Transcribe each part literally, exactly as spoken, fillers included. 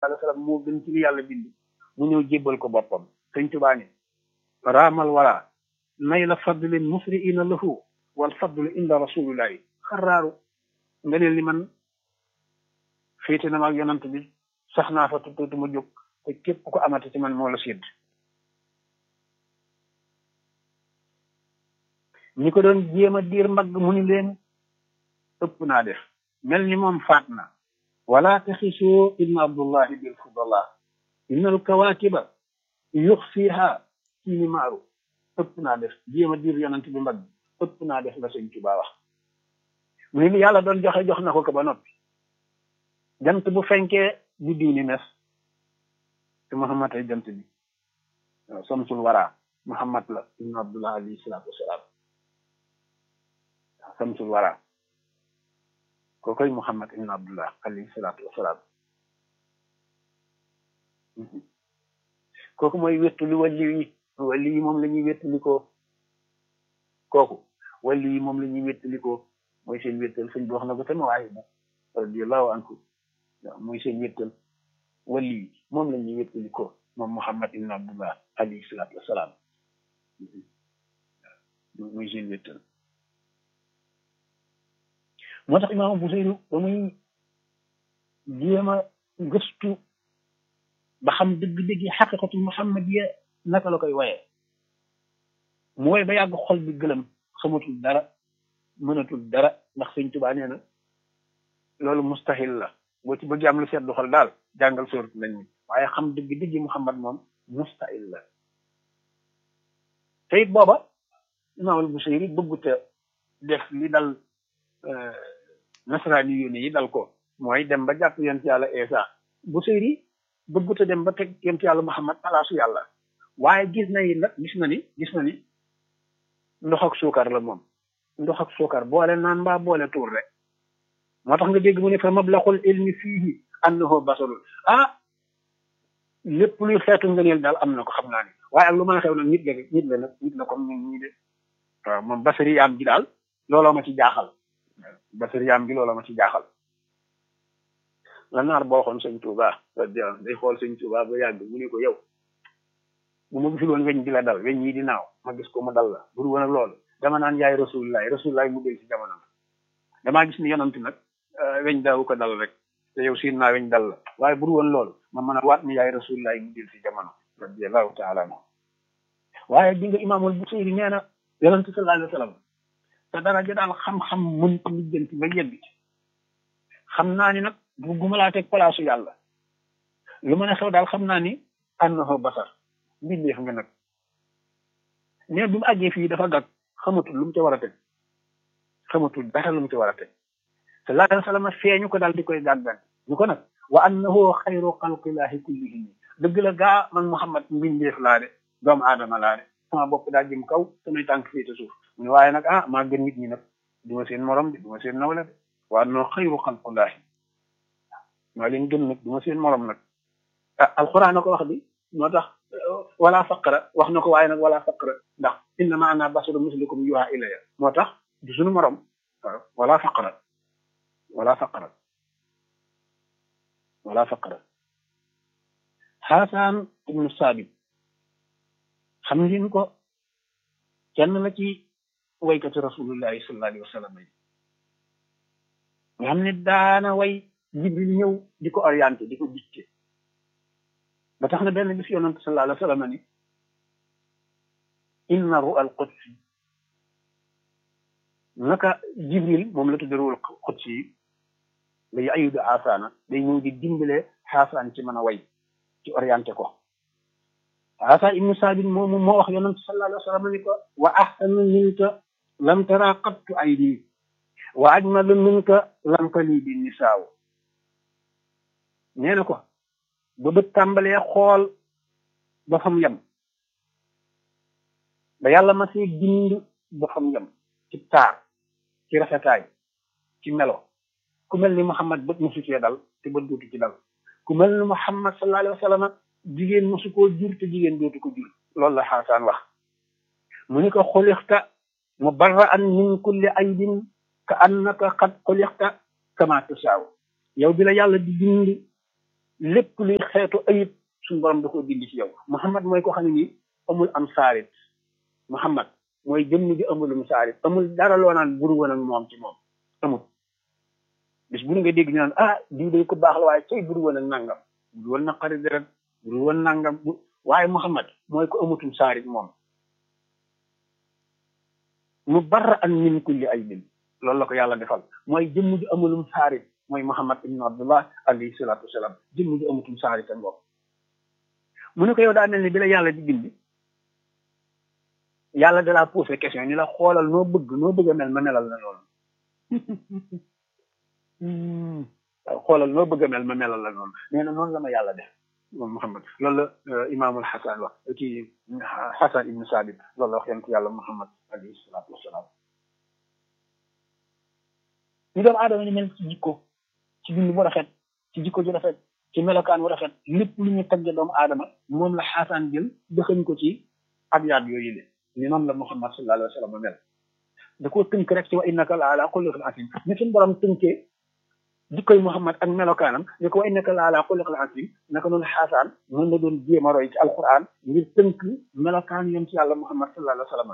alayhi wa sallam moo gën ci li yàlla bind mu ñëw jébbal ko boppam sëñ Tuubaa ne raamal wara nay la fadlin musriina lahu wal fadlu inda rasulillahi xaraaru nga ne li man féete na ma ak yonant bi sax naa fa tuuti ma jóg te képp ko amati ci man moo la sédd ñi ko doon jéem a diir mbagg mu ni leen ëpp naa def mel ni moom faat na wala taxisoo ibn abdullahi bil fudala inna al kawakiba yuxfiha ci maaru ëpp naa def jéem a diir yonant bi mbagg ëpp naa def la sëñ Tuubaa wax mu ni yàlla doon joxe jox na ko ko ba noppi jant bu fenkee bu diw ni mes te Muhammad ay jant bi waaw samsul wara Muhammad la ibn abdullah alayhi salaatu wasalaam samsul wara kookoy Muhammad ibn abdullah alayhi salaatu wasalaam kooku mooy wéttuli wàlli yi wàlli yi moom la ñuy wéttali ko kooku wàlli yi moom la ñuy wéttali ko mooy seen wéttal sëñ bi wax na ko tamit waaye bu radiyallahu anhu waaw mooy seen wéttal wàlli yi moom la ñuy wéttali ko moom Muhammad ibn abdullah alayhi salaatu wasalaam mooy seen wéttal moo tax imaam Busayri ba muy jéem a gëstu ba xam dëgg-dëgg xaqiqatu muhammadiya naka la koy woyee mu woy ba yàgg xol bi gëlëm xamatul dara mënatul dara ndax sëñ Tuubaa nee na loolu mustahil la boo ci bëgg am lu seddu xol daal jàngal sóorat nañ mi waaye xam dëgg-dëgg muhammad moom mustahil la te it booba imaam Busayri bëgguta def li dal nasaraani yónni yi dal ko mooy dem ba jàpp yonent yàlla Isa Busayri bëgguta dem ba teg yonent yàlla Muhammad palaasu yàlla waaye gis na yi nag gis na ni gis na ni ndox ak suukar la moom ndox ak suukar boole naan mbaa boole tuur rek moo tax nga dégg mu ne fa mablaxul ilmi fiihi annahu basarul ah lépp luy xeetu ngëneel daal am na ko xam naa ni waaye ak lu mën a xew nag nit la nit la nag nit la comme ñun ñii de waaw moom basari yaam gi daal looloo ma ci jaaxal basari yaam gi looloo ma ci jaaxal la naar boo xoon sëñ Tuubaa day xool sëñ Tuubaa ba yàgg mu ne ko yow bu ma gisul woon weñ di la dal weñ yi di naaw ma gis ko mu dal la bur woon ak loolu dama naan yaay rasulullahi rasulullahi mu del ci jamono damaa gis ni yonant nag weñ daawu ko dal rek te yow siin naa weñ dal la waaye bur woon loolu ma mën a waat ni yaay rasulullahi mu del ci jamono radiyallahu taala anhu waaye di nga imaamul Busayri nee na yonant sallallahu alayhi wa sallam te daraja daal xam-xam mën ko lijjanti ba yegg ci xam naa ni nag bugguma laa teg palaasu yàlla lu mën a xew daal xam naa ni annahu basar mbindeef nga nag mais bi mu àggee fii dafa gàgg xamatul lu mu ci war a teg xamatul dara lu mu ci war a teg sallallahu alayhi wa sallam feeñu ko daal di koy gàggan ñu ko nag wa annahu xayru xalqillahi kullihim dëgg la gaa man Muhammad mbindeef laa de doomu aadama laa de sama bopp daa jëm kaw samay tànk fii te suuf mu ne waaye nag ah maa gën nit ñi nag duma seen morom de duma seen nawle de wa annahu xayru xalqillahi maa leen gën nag duma seen morom nag ah alxuraan na ko wax bi moo tax wala faqra wax na ko waaye nag wala faqra ndax innama ana basharu mislukum yuha ilaya moo tax du suñu morom waaw wala faqra wala faqra wala faqra Xaasaan ibnu Saabit xam ngeen ko kenn la ci waykati rasulullahi sallallahu alayhi wa sallam yi nga xam ne daana way Jibril ñëw di ko orienté di ko dicté ba tax na benn bis yonent sallallahu alayhi wa sallam ni inna ru'al qudsi naka Jibril moom la tudd ru'al qudsi yi day ayudu Xaasaana day ñëw di dimbale Xaasaan ci mën a way ci orienté ko Xaasaan ibnu Saabit moom moo wax yonent sallallahu alayhi wa sallam ni ko wa ahsanu minka lam tara qattu ayni wa ajmalu minka lam tali bi nisaaw nee na ko ba bët tàmbalee xool ba fam yem ba yàlla ma see bind ba fam yem ci taar ci rafetaay ci melo ku mel ni Muhammad bët mosu cee dal te bët dootu ci dal ku mel ni Muhammad sallallahu alayhi wa sallam jigéen mosu koo jur te jigéen dootu ko jur loolu la Xaasaan wax mu ni ko xulixta mubarra'an min kulli aybin ka annaka qad xulixta kama tasaaw yow bi la yàlla di bind lépp luy xeetu ayib suñu borom da ko dindi ci yow. Muhammad mooy ko xam ne nii amul am saarit Muhammad mooy jëmm ji amulum saarit amul dara loo naan buru woon ak moom ci moom amul. bis bu nga dégg ñu naan ah diw day ko baax la waaye cay buru woon ak nangam buru woon naqari deret buru woon nangam waaye Muhammad mooy ko amutum saarit moom. mu barra an min kulli aybin loolu la ko yàlla defal mooy jëmm ji amulum saarit mooy Muhammad ibn Abdullah alayhi salaatu wasalaam jëmm ji amutum saarit ak moom. mu ne ko yow daa mel ni bi la yàlla di bind yàlla da laa posé question ni la xoolal noo bëgg noo bëgg a mel ma melal la loolu xoolal noo bëgg a mel ma melal la noonu nee na noonu la ma yàlla def moom Muhammad loolu la imaamul Xasan wax kii Xasan ibnu Saabit loolu la wax yonent yàlla Muhammad alayhi salaatu wasalaam. ñu doomu aadama ni mel ci jikko ci bind bu rafet ci jikko ju rafet ci melokaan wu rafet lépp lu ñu tagge doomu aadama moom la Xasan jël dëxañ ko ci abyaat yooyu le ni noonu la Muhammad sallallahu alayhi wa sallam mel da koo tënk rek ci wa innaka la ala xuluqin azim ni suñu borom tënkee jikkoy Muhammad ak melokaanam ni ko wa innaka la ala xuluqin azim naka noonu Xasan noonu la doon jéem a roy ci alquran ngir tënk melokaan yoon ci yàlla Muhammad sallallahu alayhi wa sallam.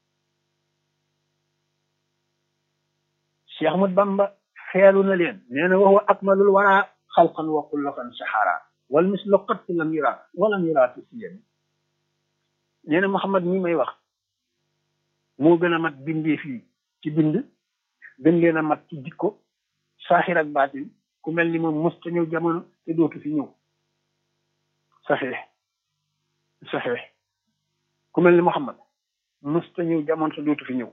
Cheikh Ahmad Bamba xeelu na leen nee na wa huwa akmalul wara xalqan wa xuluqan saxara wal mislu qat lam yura walam yura fi siyami nee na Muhammad mi may wax moo gën a mat bindee fii ci bind gën leen a mat ci jikko saaxir ak baatin ku mel ni moom mos ta ñëw jamono te dootu fi ñëw saxee saxee ku mel ni Muhammad mos ta ñëw jamono te dootu fi ñëw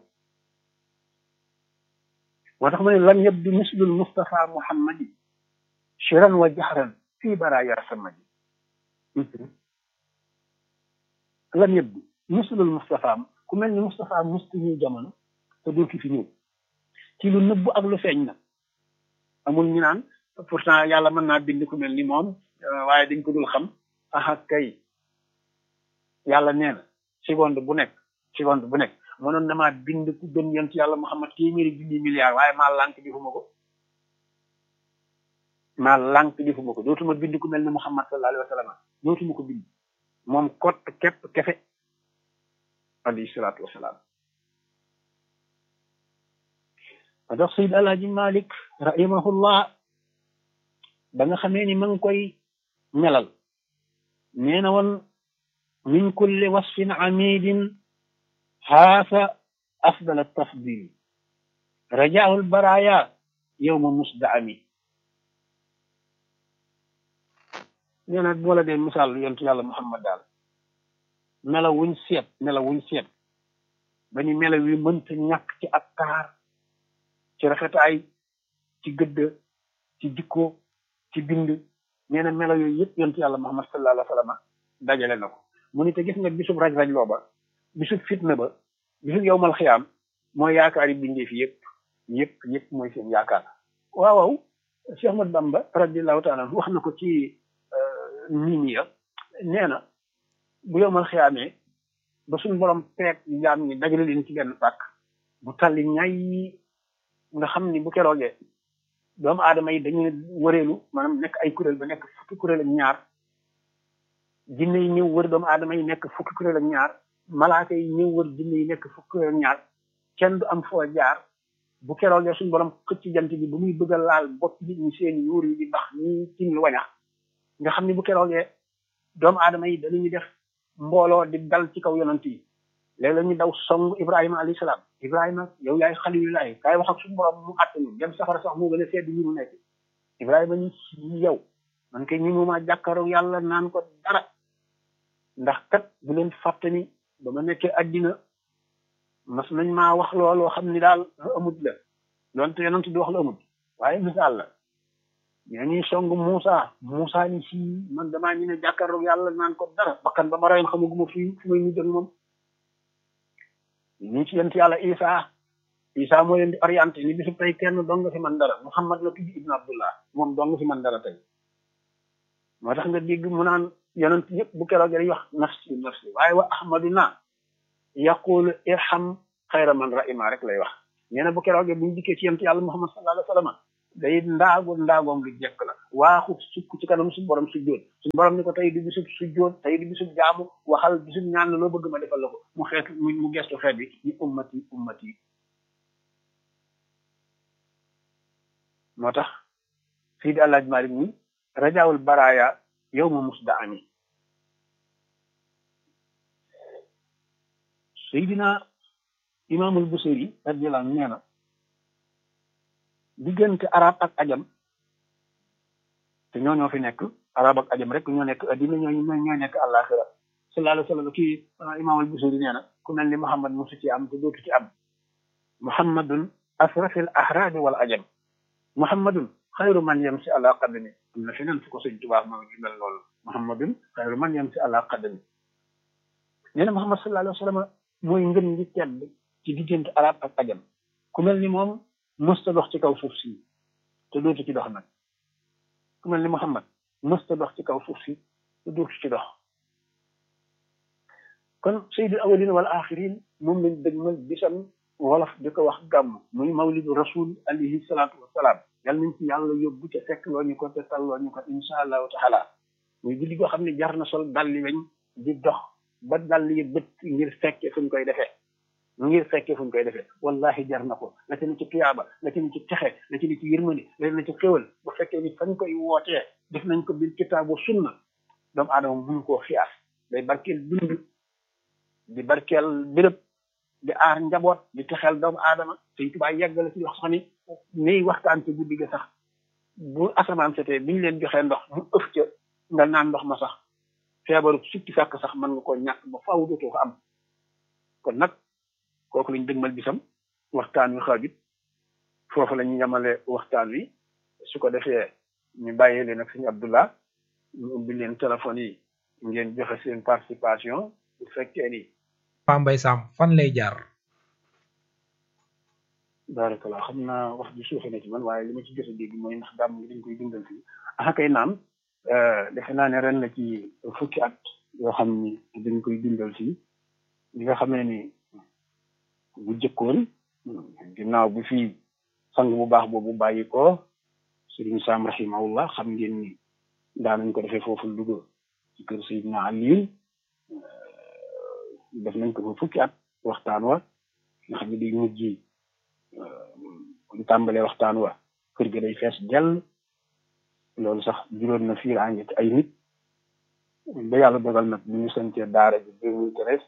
moo tax ma ne lam yabdu mislul Mustafa Muhammadi shiran wa jahran fii baraaya samadi lam yabdu mislul Mustafa ku mel ni Mustafa musta ñëw jamono te dootu fi ñëw ci lu nëbbu ak lu feeñ na amul ñu naan pourtant yàlla mën naa bind ku mel ni moom waaye dañ ko dul xam aha kay yàlla nee na seconde bu nekk seconde bu nekk mënoon na maa bind ku gën yonent yàlla Muhammad téeméeri junni milliards waaye maa lànk defuma ko maa lànk defuma ko dootuma bind ku mel ni Muhammad sallallahu alayhi wa sallam dootuma ko bind moom kott képp kefe alayhi salaatu wasalaam. ma dox Sayyid Alaaji Malik rahimahullah ba nga xamee ni ma ngi koy melal nee na woon min kulli wasfin amidin haasa afdal at-tafdil rajaahu al-baraaya yawma musdaami nee na moo la dee misaal yontu yàlla Muhammad daal melaw wuñ seet melaw wuñ seet ba ni melaw yi mënta ñàkk ci ab taar ci rafetaay ci gëdd ci jikko ci bind nee na melaw yooyu yëpp yontu yàlla Muhammad sallallahu alayhi wa sallam dajale na ko mu ni te gis nga bisub raj-raj loo ba bisub fitna ba bisub yowmal xiyaam mooy yaakaar yi bindee fi yëpp yëpp yëpp mooy seen yaakaar waaw waaw Cheikh Ahmad Bamba radiyallahu taala wax na ko ci nit ñi ya nee na bu yowmal xiyaamee ba suñ borom peeg jaam ñi dajale leen ci benn pàkk bu talli ñay nga xam ni bu keroogee doomu aadama yi dañuy wëreelu maanaam nekk ay kuréel ba nekk fukki kuréel ak ñaar jinne yi ñëw wër doomu aadama yi nekk fukki kuréel ak ñaar malaaka yi ñëw wër jinne yi nekk fukki kuréel ak ñaar kenn du am foo jaar bu keroogee suñ borom xëcc jant bi bu muy bëgg a laal bopp nit ñi seen yuur yi di bax ñi tim lu wañax nga xam ni bu keroogee doomu aadama yi dañuy def mbooloo di dal ci kaw yonant yi léegi la ñu daw song Ibrahima alayhi salaam Ibrahima yow yaay xalilullahi kaay wax ak suñu borom mu àtt ñu dem safara sax moo gën a sedd ñu mu nekk Ibrahima ñu yow man kay ñi ma jàkkaaroo yàlla naan ko dara ndax kat bu leen fàtte ni ba ma nekkee addina mas nañ maa wax looloo xam ni daal lu amut la donte yonant di wax lu amut waaye misaal la ñoo ñuy song Moussa Moussa ni si man damaa ñu ne jàkkaaroo yàlla naan ko dara bakkan ba ma rayoon xamaguma fii fu may mujj ak moom ñu ci yent yàlla Isa Isa moo leen di orienté ni bisu tey kenn dong nga fi man dara Muhammad la tudd Ibn Abdullah moom dong nga fi man dara tey moo tax nga dégg mu naan yonent yëpp bu keroog dañuy wax nafsi nafsi waaye wa ahmaduna yaqulu irham xayra man rahima rek lay wax nee na bu keroog bu ñu dikkee ci yent yàlla Muhammad sallallahu alayhi wa sallam day ndaagu ndaagoom lu jekk la waaxu sukk ci kanam suñu borom sujjóot suñu borom ni ko tey di bisub sujjóot tey di bisub jaamu waxal bisub ñaan la loo bëgg ma defal la ko mu xeet mu gestu xeet bi ñu ummati ummati moo tax Seydi Alaaji Maalik ni rajaawul baraaya yow ma musda ami Seydina Imaamul Busiri radiyallahu anhu nee na diggante arab ak ajam te ñoo ñoo fi nekk arab ak ajam rek ñoo nekk addina ñoo ñoo nekk àllaaxira sallallahu alayhi wa sallam kii Imaamul Busiri nee na ku mel ni Muhammad mosu ci am te dootu ci am Muhammadun asrafil ahrabi wal ajam Muhammadun xayru man yamsi ala qadami am na feneen fu ko sëñ Tuubaa ma ngi mel loolu Muhammadun xayru man yamsi ala qadami nee na Muhammad sallallahu alayhi wa sallam mooy ngën gi tedd ci diggante arab ak ajam ku mel ni moom mësta dox ci kaw suuf si te dootu ci dox nag ku mel ni Muhammad mësta dox ci kaw suuf si te dootu ci dox kon sayyidul awwalin wal axirin moom lañ dëgmal bisam wolof di ko wax gàmm muy mawlidu rasul alayhi salaatu wasalaam yàlla nañ ci yàlla yóbbu ca fekk loo ñu ko te talloo ñu ko insha allahu taala muy guddi goo xam ne jar na sol dalli weñ di dox ba dalli yi bët ngir fekke fuñ koy defee ngir fekkee fu ñu koy defee wallahi jar na ko la ci ni ci tuyaaba la ci ni ci texe la ci ni ci yërmande la ci ni ci xéwal bu fekkee ni fañ koy wootee def nañ ko bil kitaabu sunna doomu aadama mënu koo xiyaas day barkeel dund di barkeel béréb di aar njaboot di texeel doomu aadama Sëñ Tuubaa yeggale ci wax sax ni niy waxtaan ci guddi ga sax bu asamaan setee bi ñu leen joxee ndox mu ëf ca nga naan ndox ma sax feebaru sukki sàkk sax mën nga koo ñàkk ba faaw dootoo ko am kon nag kooku lañ dëgmal bisam waxtaan wi xaajut foofu la ñu yemale waxtaan wi su ko defee ñu bàyyee leen ak sëñ Abdullah ñu ubbi leen téléphone yi ngeen joxe seen participation bu fekkee ni Pa Mbaye Sam fan lay jaar barakallah xam naa wax ji suufe na ci man waaye li ma ci gës a dégg mooy ndax gàmm ngi dañ koy dundal fii ah kay naam defe naa ne ren la ci fukki at yoo xam ni dañ koy dundal fii li nga xamee ni bu jëkkoon ginnaaw bi fii sang bu baax boobu bàyyi ko Sëriñ Sam rahimahullah xam ngeen ni daanañ ko defee foofu Louga ci kër Seydina Aliou def nañ ko fa fukki at waxtaan wa nga xam ne day mujj ñu tàmbalee waxtaan wa kër gi day fees jell loolu sax juróon na fii laa ay nit ba yàlla dogal nag bu ñu santee daara ji deux mille treize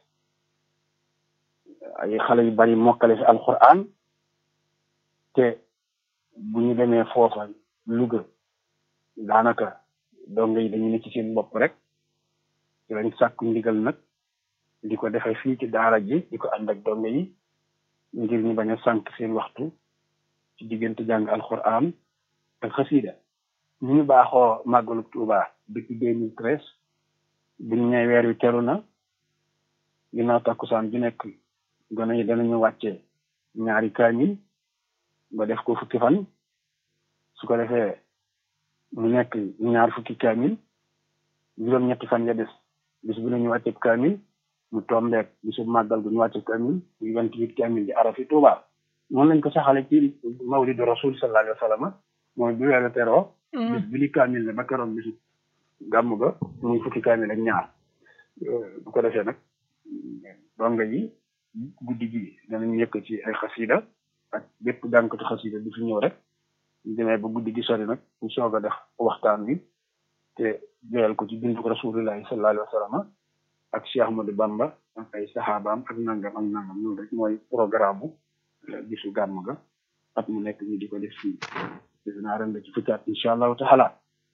ay xale yu bari mokkale fi alquran te bu ñu demee foofa Louga daanaka donga yi dañu ne ci seen bopp rek ci lañ sàkku ndigal nag di ko defee fii ci daara ji di ko ànd ak donga yi ngir ñu bañ a sànq seen waxtu ci diggante jàng alquran ak xasida ñu ñu baaxoo màggalu Tuuba depuis deux mille treize buñ ñëwee weer wi teru na ginnaaw takkusaan ju nekk gone yi danañu wàcce ñaari kaamil ba def ko fukki fan su ko defee mu nekk ñaar fukki kaamil juróom-ñetti fan ya des bis bu nañu wàcce kaamil mu tombeek bisu màggal gu ñu wàcce kaamil muy vingt-huit kaamil di arafi Tuuba noonu lañ ko saxale ci mawlidu rasul sallallahu alayhi wa sallam mooy bu weeru teroo bis bi li kaamil ne ba keroog bisu gàmm ga muy fukki kaamil ak ñaar bu ko defee nag donga yi guddi gi danañ yëkk ci ay xasida ak bépp jànkatu xasida du fi ñëw rek ñu demee ba guddi gi sori nag ñu soog a def waxtaan bi te joyal ko ci bindu rasulillahi sallallahu alayhi wa sallam ak Cheikh Ahmadou Bamba ak ay saxaabaam ak nangam ak nangam loolu rek mooy programme bu bisu gàmm ga at mu nekk ñu di ko def fii def naa ren la ci fukki at incha allahu taala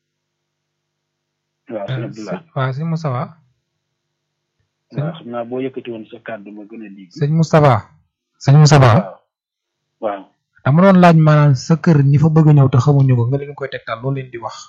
waaw sëñ Abdoulaye waaw sëñ Moustapha waaw xam naa boo yëkkati woon sa kàddu ma gën a dégg sëñ Moustapha sëñ Moustapha waaw dama doon laaj maanaam sa kër ñi fa bëgg a ñëw te xamuñu ko nga leen koy tegtal loolu leen di wax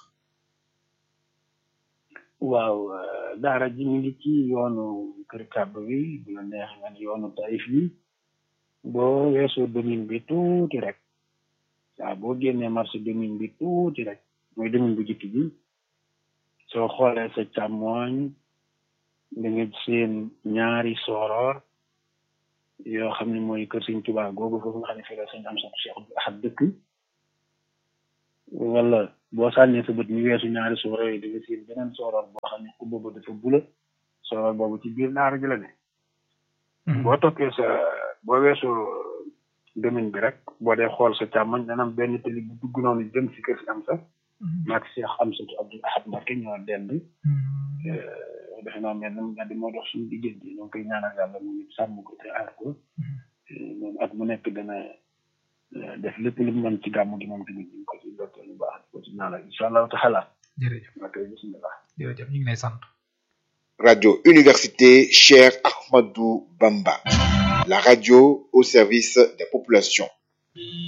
waaw daara ji mi ngi ci yoonu kër kàbb bi bu la neex nga ne yoonu Taïf yi boo weesoo domine bi tuuti rek waaw boo génnee marché domine bi tuuti rek mooy domine bu jikki bi soo xoolee sa càmmooñ da nga seen ñaari sooroor yoo xam ne mooy kër Sëñ Tuubaa googu foofu nga xam ne fi la sëñ am sax Cheikh Abdou Ahad dëkk wala boo sànnee sa bët ñu weesu ñaari sooro yi di nga seen beneen sooroor boo xam ne ku boobu dafa bula sooroor boobu ci biir daara ji la ne boo toppee sa boo weesoo domaine bi rek boo dee xool sa càmmoñ dana am benn tali bu dugg noonu jëm si kër si am sa maag Cheikh Amsatou Abdoul Ahad Mbacké ñoo dend defe naa mel na nga di moo dox suñu diggante ñoo ngi koy ñaanal yàlla mu ngi sàmm ko te aar ko moom at mu nekk dana def lépp lu mu mën ci gàmmu gi moom tamit ñu ngi ko ci dokkee lu baax ko ci ñaanal incha allahu taala jërëjëf ma koy bismillah jërëjëf ñu ngi lay sant. Radio Université Cheikh Ahmadou Bamba, la radio au service des populations.